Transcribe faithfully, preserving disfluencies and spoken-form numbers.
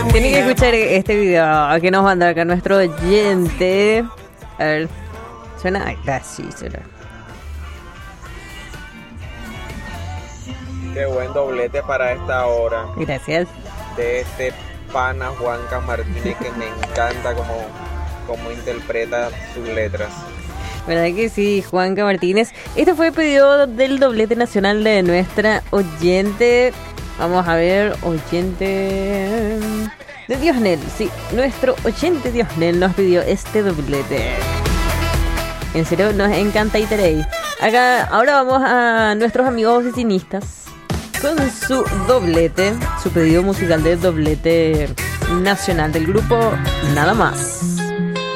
Tienen que escuchar este video que nos manda acá nuestro oyente. A ver, suena así, suena. Qué buen doblete para esta hora. Gracias. De este pana Juanca Martínez, que me encanta como, como interpreta sus letras. ¿Verdad que sí, Juanca Martínez? Este fue el pedido del doblete nacional de nuestra oyente. Vamos a ver, oyente de Diosnel. Sí, nuestro oyente Diosnel nos pidió este doblete. En serio, nos encanta Iterei. Acá, ahora vamos a nuestros amigos oficinistas con su doblete, su pedido musical de doblete nacional del grupo Nada Más.